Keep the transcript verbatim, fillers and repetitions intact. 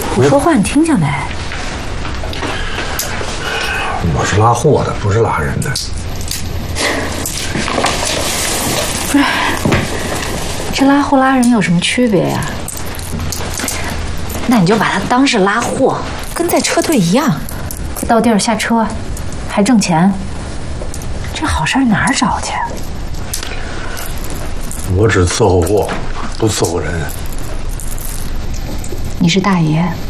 我说话你听见没？ 我是拉货的，不是拉人的。 不是，这拉货拉人有什么区别呀？那你就把它当是拉货，跟在车队一样，到地儿下车，还挣钱。这好事哪儿找去？ 我只伺候货，不伺候人。 你是大爷。